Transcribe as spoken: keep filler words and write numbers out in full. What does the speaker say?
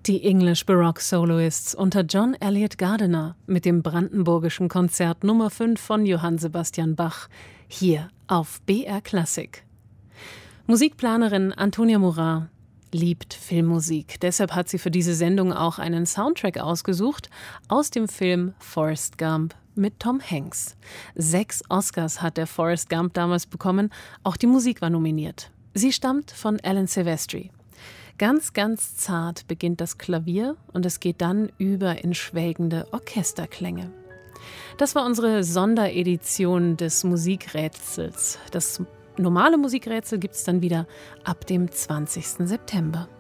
Die English Baroque Soloists unter John Eliot Gardiner mit dem Brandenburgischen Konzert Nummer fünf von Johann Sebastian Bach, hier auf B R Klassik. Musikplanerin Antonia Morin liebt Filmmusik. Deshalb hat sie für diese Sendung auch einen Soundtrack ausgesucht aus dem Film Forrest Gump mit Tom Hanks. Sechs Oscars hat der Forrest Gump damals bekommen, auch die Musik war nominiert. Sie stammt von Alan Silvestri. Ganz, ganz zart beginnt das Klavier und es geht dann über in schwelgende Orchesterklänge. Das war unsere Sonderedition des Musikrätsels. Das normale Musikrätsel gibt es dann wieder ab dem zwanzigsten September.